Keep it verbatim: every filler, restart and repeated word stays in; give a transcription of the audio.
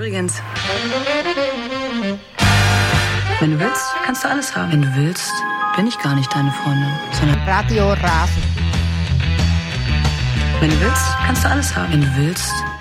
Übrigens, wenn du willst, kannst du alles haben. Wenn du willst, bin ich gar nicht deine Freundin, sondern Radio Rasen. Wenn du willst, kannst du alles haben. Wenn du willst,